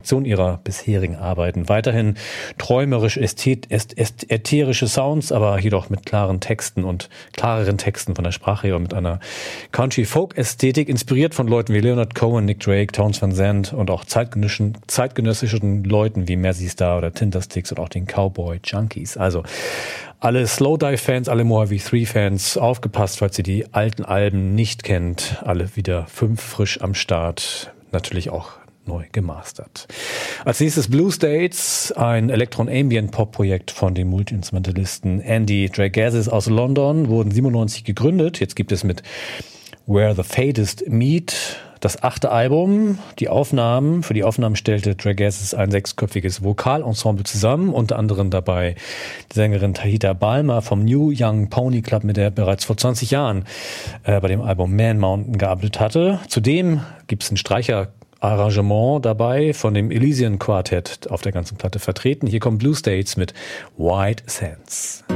Perfektion ihrer bisherigen Arbeiten. Weiterhin träumerisch ätherische Sounds, aber jedoch mit klareren Texten von der Sprache her und mit einer Country-Folk-Ästhetik, inspiriert von Leuten wie Leonard Cohen, Nick Drake, Townes Van Zandt und auch zeitgenössischen Leuten wie Mazzy Star oder Tindersticks und auch den Cowboy Junkies. Also alle Slowdive-Fans, alle Mojave 3-Fans, aufgepasst, falls ihr die alten Alben nicht kennt. Alle wieder 5 frisch am Start. Natürlich auch neu gemastert. Als nächstes Blue States, ein Elektron-Ambient-Pop-Projekt von dem Multi-Instrumentalisten Andy Dragazis aus London, wurden 97 gegründet. Jetzt gibt es mit Where the Fadest Meet das 8. Album. Für die Aufnahmen stellte Dragazis ein 6-köpfiges Vokalensemble zusammen, unter anderem dabei die Sängerin Tahita Balma vom New Young Pony Club, mit der er bereits vor 20 Jahren bei dem Album Man Mountain gearbeitet hatte. Zudem gibt es ein Streicherarrangement dabei von dem Elysian Quartet auf der ganzen Platte vertreten. Hier kommt Blue States mit White Sands.